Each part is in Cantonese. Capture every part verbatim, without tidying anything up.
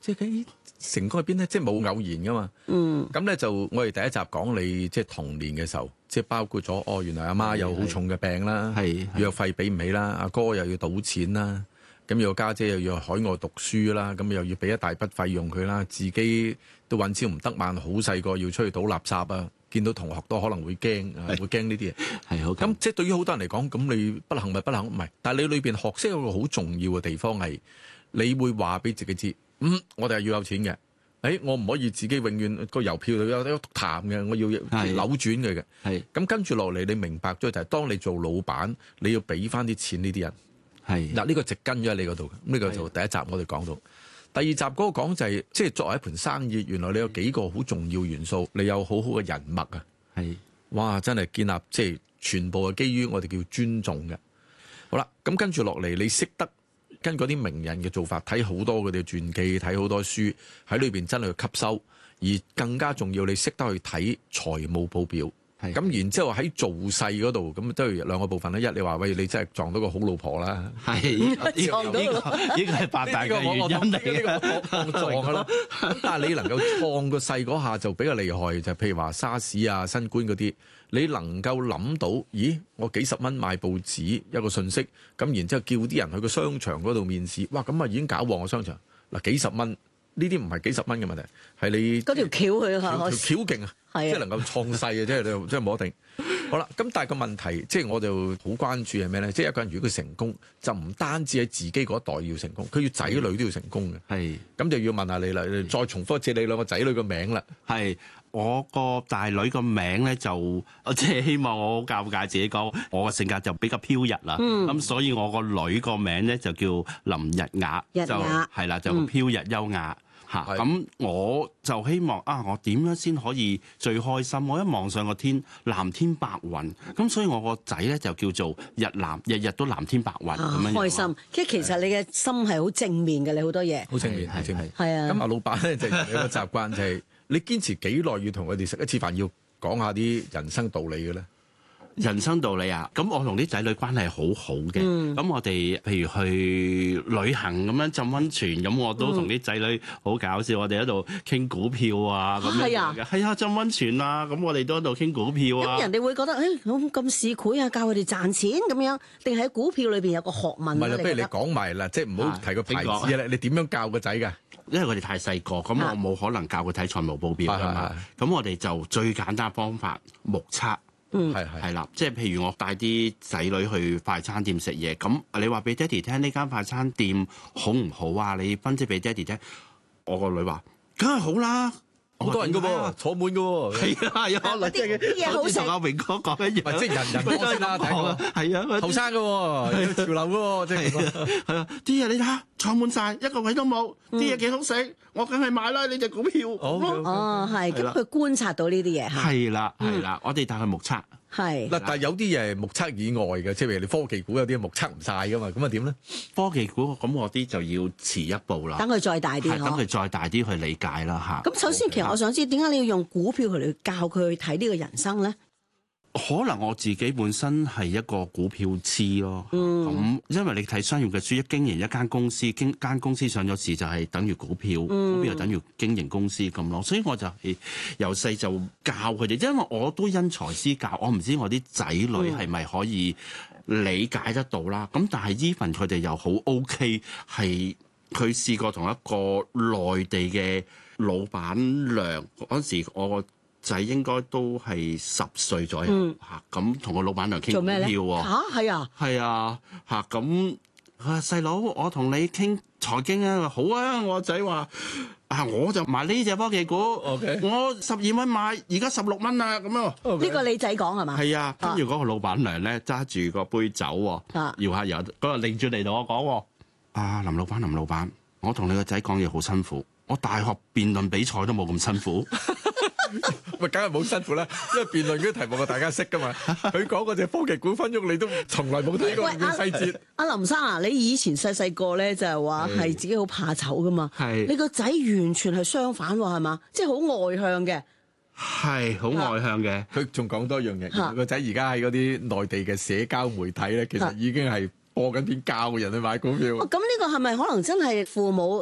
即係成功喺邊咧？即係冇偶然噶嘛。嗯。咁咧就我哋第一集講你即係童年嘅時候，即係包括咗哦，原來阿媽有好重嘅病啦，藥費俾唔起啦，阿哥又要賭錢啦，咁有家姐又要海外讀書啦，咁又要俾一大筆費用佢啦，自己都揾錢唔得晚，好細個要出去倒垃圾啊！見到同學都可能會驚，會驚呢啲嘢。係好咁，即係對於好多人嚟講，咁你不幸咪不幸，唔係。但係你裏邊學識有個好重要嘅地方係，你會話俾自己知，嗯，我哋係要有錢嘅。誒，我唔可以自己永遠個郵票有有淡嘅，我要扭轉佢嘅。係咁跟住落嚟，你明白咗就係，當你做老闆，你要俾翻啲錢呢啲人。係嗱，呢個植根咗喺你嗰度。呢個就第一集我哋講到。第二集嗰個講就係、是，即係作為一盤生意，原來你有幾個好重要元素，你有好好嘅人脈啊，係，哇，真係建立即係全部係基於我哋叫尊重嘅。好啦，咁跟住落嚟，你識得跟嗰啲名人嘅做法，睇好多佢哋傳記，睇好多書，喺裏邊真係去吸收，而更加重要，你識得去睇財務報表。咁然之後喺做勢嗰度，咁都係兩個部分咧。一你話喂，你真係撞到個好老婆啦，係呢、這個呢、這個呢個係八大嘅原因嚟嘅，呢個撞嘅咯。咁但係你能夠創個勢嗰下就比較厲害，就譬如話沙士啊、新冠嗰啲，你能夠諗到，咦？我幾十蚊買報紙一個信息，咁然之後叫啲人去個商場嗰度面試，哇！咁啊已經搞旺個商場嗱，幾十蚊。呢啲唔係幾十蚊嘅問題，係你嗰條橋去嚇，條橋勁啊，即係能夠創勢嘅，即係你即係冇一定。好啦，咁但係個問題，即係我就好關注係咩咧？即係一個人如果佢成功，就唔單止喺自己嗰一代要成功，佢要仔女都要成功嘅。係，咁就要問下你啦，再重複一次你兩個仔女個名啦。係，我個大女個名咧就，我即係希望我好尷尬自己講，我嘅性格就比較飄逸啦。咁、嗯、所以我個女個名咧就叫林日雅，就係啦，就飄逸優雅。嚇！咁我就希望啊，我點樣先可以最開心？我一望上個天，藍天白雲，咁所以我個仔咧就叫做日藍，日日都藍天白雲咁、啊、樣。開心，即係其實你嘅心係好正面嘅，你好多嘢。好正面，係正面。係啊。咁阿老闆咧就有一個習慣就係、是，你堅持幾耐要同佢哋食一次飯，要講下啲人生道理嘅咧。人生道理啊！咁我同啲仔女關係好好嘅，咁、嗯、我哋譬如去旅行咁樣浸溫泉，咁我都同啲仔女好搞笑，我哋喺度傾股票啊咁樣嘅，係啊，浸溫泉啊，咁我哋都喺度傾股票啊。咁人哋會覺得誒咁咁市儈啊，教佢哋賺錢咁樣，定係喺股票裏邊有個學問？唔係啦，不如你講埋啦，即係唔好提個牌子啦。你點樣教個仔㗎？因為佢哋太細個，咁我冇可能教佢睇財務報表㗎嘛。咁我哋就最簡單方法目測。嗯，係係係啦，即係譬如我帶啲仔女去快餐店食嘢，咁你話俾爹哋聽呢間快餐店好唔好啊？你分析俾爹哋聽，我個女話梗係好啦，好多人噶喎，坐滿噶喎，係啊係啊，即係啲嘢好食。同阿榮哥講一樣，即係人人都先啦，睇過係啊，後生噶喎，有潮流噶喎，即係係啊，啲嘢你睇下坐滿晒，一個位都冇，啲嘢幾好食，我梗係買啦呢隻股票。哦，係，咁佢觀察到呢啲嘢嚇。係啦係啦，我哋帶佢目測。係嗱，但係有啲嘢係目測以外嘅，即係譬如你科技股有啲目測唔晒噶嘛，咁啊點咧？科技股咁我啲就要遲一步啦。等佢再大啲，等佢再大啲去理解啦嚇。咁首先，其實我想知點解你要用股票嚟教佢去睇呢個人生咧？可能我自己本身係一個股票痴咯，咁、嗯、因為你睇商業嘅書，一經營一間公司，經間公司上咗市就係等於股票，嗯、股票就等於經營公司咁咯。所以我就係由細就教佢哋，因為我都因材施教，我唔知我啲仔女係咪可以理解得到啦。咁、嗯、但係 even 佢哋又好 OK， 係佢試過同一個內地嘅老闆娘嗰陣時，我個仔應該都係十歲左右嚇，咁同個老闆娘傾股票喎嚇，係啊，係啊嚇，咁佢話細佬，我同你傾財經啊，好啊，我個仔話啊，我就買呢隻科技股，okay. 我十二蚊買，而家十六蚊啊，咁啊，呢、okay. 個你仔講係嘛？係啊，跟住嗰個老闆娘咧揸住個杯酒喎，搖下搖，嗰個擰住嚟同我講喎，啊林老闆林老闆，我同你個仔講嘢好辛苦，我大學辯論比賽都冇咁辛苦。咪梗係冇辛苦啦，因為辯論嗰啲題目啊，大家識噶嘛。佢講嗰隻科技股分喐，你都從來冇睇過嘅細節。阿林生啊，你以前細細個咧就係話係自己好怕醜噶嘛。係你個仔完全係相反喎，係嘛？即係好外向嘅。係好外向嘅。佢仲講多樣嘢，個仔而家喺嗰啲內地嘅社交媒體咧，其實已經係播緊片教人去買股票。咁呢個係咪可能真係父母喺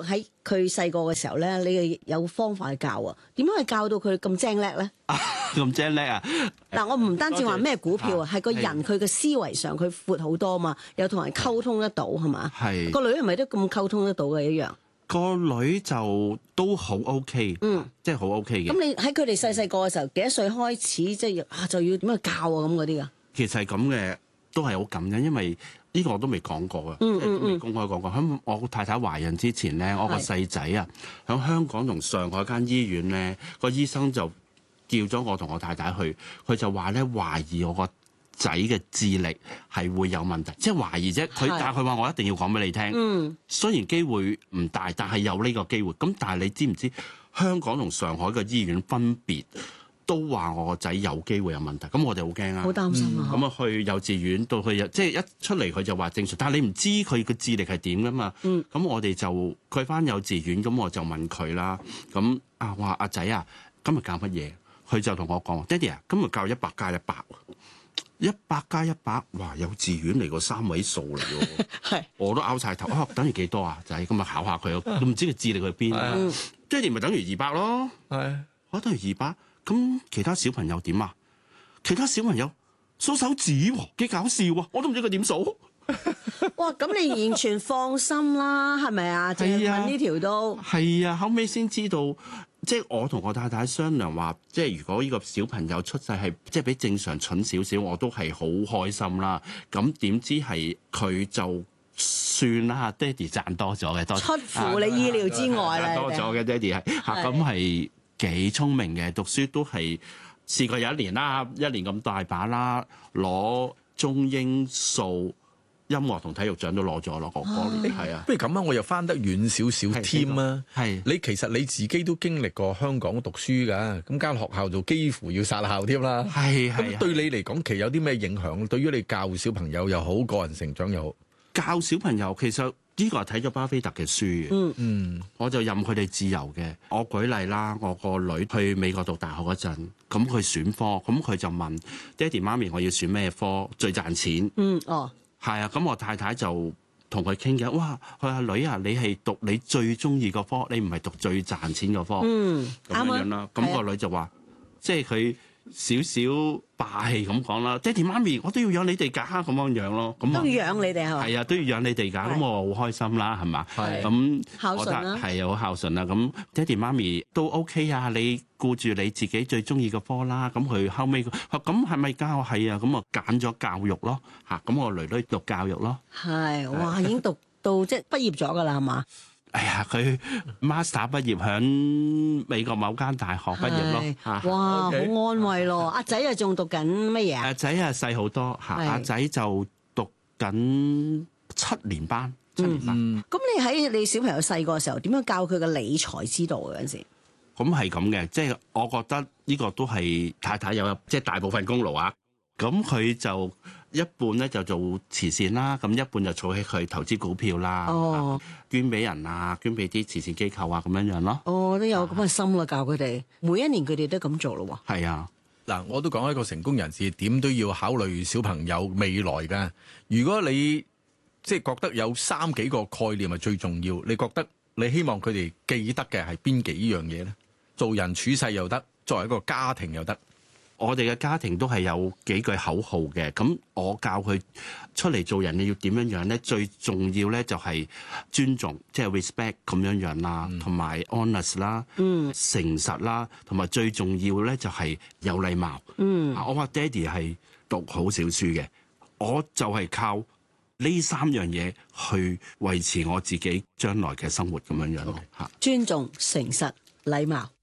佢細個嘅時候咧，你有方法去教啊？點樣去教到佢咁精叻咧？ 咁精叻啊！ 嗱，我唔單止話咩股票啊，係個人佢嘅思維上佢闊好多嘛，又同人溝通得到係嘛？係個女係咪都咁溝通得到嘅一樣？ 個女就都好 OK，嗯，即係好 OK 嘅。 咁你喺佢哋細細個嘅時候，幾多歲開始即係啊就要點樣教啊咁嗰啲啊？ 其實係咁嘅，都係好感恩，因為呢個我都未講過嘅，嗯嗯嗯，未公開講過。喺我太太懷孕之前咧，我個細仔啊，喺香港同上海間醫院咧，個醫生就叫咗我同我太太去，佢就話咧懷疑我個仔嘅智力係會有問題，即係懷疑啫。佢但係佢話我一定要講俾你聽。嗯，雖然機會唔大，但係有呢個機會。咁但係你知唔知香港同上海嘅醫院分別都話我個仔有機會有問題？咁我哋好驚啊， 好擔心啊。咁啊、嗯、去幼稚園到去即係一出嚟佢就話正常，但係你唔知佢嘅智力係點噶嘛。嗯，咁我哋就佢返幼稚園，咁我就問佢啦。咁啊話阿仔啊，今日教乜嘢？佢就同我講：爹哋啊，今日教一百加一百。一百加一百，哇！幼稚園嚟個三位數嚟喎，係我都拗晒頭啊！等於幾多啊？就係咁啊，考下佢，都唔知佢智力去邊。爹哋咪等於二百咯，係我等於二百。咁其他小朋友點啊？其他小朋友數手指喎，幾搞笑啊！我都唔知佢點數。 哇！咁你完全放心啦，係咪啊？就係問呢條都係啊，後尾先知道。即係我同我太太商量話，即係如果呢個小朋友出世係即係比正常蠢少少，我都係好開心啦。咁點知係佢就算啦，爹哋賺多咗嘅，多出乎你意料之外啦， 多咗嘅爹哋係嚇，咁係幾聰明嘅，讀書都係試過有一年啦，一年咁大把啦，攞中英數。音樂同體育獎都攞咗咯，嗰嗰年係啊。 不如咁啊，我又翻得遠少少添啊。係你其實你自己都經歷過香港讀書㗎，咁間學校就幾乎要殺校添啦。係係。咁對你嚟講，其實有啲咩影響？對於你教小朋友又好，個人成長又好， 教小朋友其實呢個係睇咗巴菲特嘅書嘅。嗯嗯，我就任佢哋自由嘅。我舉例啦，我個女去美國讀大學嗰陣，咁佢選科，咁佢就問爹哋媽咪，我要選咩科最賺錢？嗯哦。係啊，咁我太太就同佢傾嘅，哇！佢話女啊，你係讀你最中意個科，你唔係讀最賺錢個科。嗯，咁樣樣啦。咁、嗯、個女就話，即係佢少少霸氣咁講啦。爹哋媽咪，我都要養你哋㗎，咁樣樣咯。咁都要養你哋係嘛？ 係啊，都要養你哋㗎。咁我好開心啦，係嘛？係。咁孝順啦。 係啊，好孝順啦。咁爹哋媽咪都 OK 啊，你顧住你自己最中意個科啦。咁佢後尾，咁係咪教係啊？咁啊揀咗教育咯。嚇，咁我女女讀教育咯。係， 哇！已經讀到即係畢業咗㗎啦，係嘛？ 哎呀，佢 master 畢業響美國某間大學畢業咯。 哇，好 Okay. 安慰咯！阿仔啊，仲讀緊乜嘢啊？ 阿仔啊，細好多嚇。阿仔就讀緊七年班。七年班。咁、 嗯、你喺你小朋友細個嘅時候，點樣教佢嘅理財之道嗰陣時？ 咁係咁嘅，即係我覺得呢個都係太太有即係大部分功勞啊。咁佢就一半咧就做慈善啦，咁一半就儲起佢投資股票啦，哦、捐俾人啊，捐俾啲慈善機構啊，咁樣樣咯。 哦，都有咁嘅心啦，教佢哋每一年佢哋都咁做咯喎。 係啊， 嗱，我都講一個成功人士點都要考慮小朋友未來㗎。如果你即係覺得有三幾個概念係最重要，你覺得你希望佢哋記得嘅係邊幾樣嘢咧？做人處世又得，作為一個家庭又得。 我哋嘅家庭都係有幾句口號嘅，咁我教佢出嚟做人你要點樣樣咧？最重要咧就係尊重，即係 respect 咁樣樣啦，同埋 honest 啦，嗯，誠實啦，同埋最重要咧就係有禮貌。嗯，我話爹哋係讀好少書嘅，我就係靠呢三樣嘢去維持我自己將來嘅生活咁樣樣咯。嚇， 尊重、誠實、禮貌。